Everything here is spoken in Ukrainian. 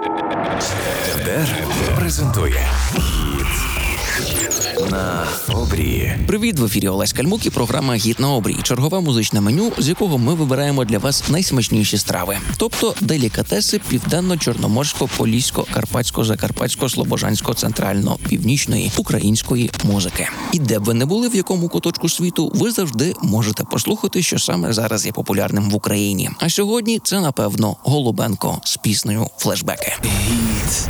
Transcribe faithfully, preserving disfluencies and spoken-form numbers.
ТБР презентує «Гіт на обрії». Привіт, в ефірі Олесь Кальмук і програма «Гіт на обрії». Чергове музичне меню, з якого ми вибираємо для вас найсмачніші страви. Тобто делікатеси південно-чорноморсько-полісько-карпатсько-закарпатсько-слобожансько-центрально-північної української музики. І де б ви не були, в якому куточку світу, ви завжди можете послухати, що саме зараз є популярним в Україні. А сьогодні це, напевно, Голубенко з піснею «Флешбеки». «Гіт